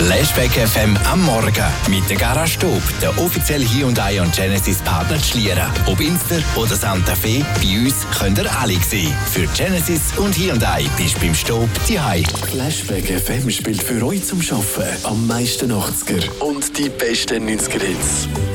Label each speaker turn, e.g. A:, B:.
A: Flashback FM am Morgen mit der Garage Staub, der offizielle Hyundai und Genesis Partner zu Schlieren. Ob Inster oder Santa Fe, bei uns könnt ihr alle sehen. Für Genesis und Hyundai bist du beim Staub daheim.
B: Flashback FM spielt für euch zum Arbeiten am meisten 80er und die besten 90er Hits.